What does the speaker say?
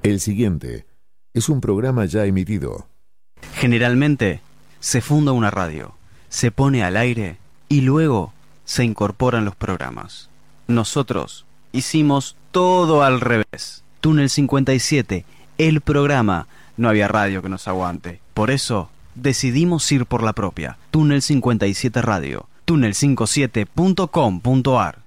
El siguiente es un programa ya emitido. Generalmente se funda una radio, se pone al aire y luego se incorporan los programas. Nosotros hicimos todo al revés. Túnel 57, el programa. No había radio que nos aguante. Por eso decidimos ir por la propia. Túnel 57 Radio. Túnel57.com.ar